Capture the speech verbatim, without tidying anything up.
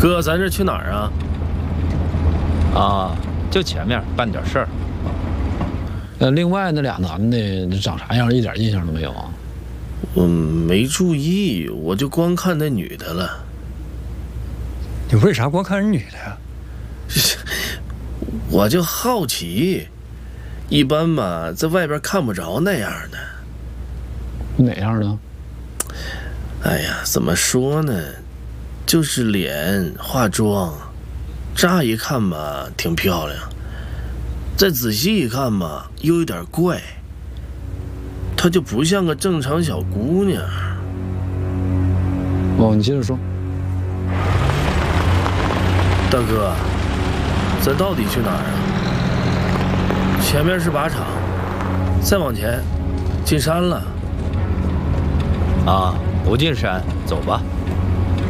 哥，咱这去哪儿啊？ 啊，就前面办点事儿。 呃，另外那俩男的长啥样，一点印象都没有啊？ 我没注意，我就光看那女的了。 你为啥光看人女的呀？ 我就好奇，一般嘛，在外边看不着那样的。 哪样的？ 哎呀，怎么说呢？就是脸化妆，乍一看吧挺漂亮，再仔细一看吧又有点怪，她就不像个正常小姑娘。 哦，你接着说。 大哥，咱到底去哪儿啊？前面是靶场，再往前进山了。 啊，不进山，走吧。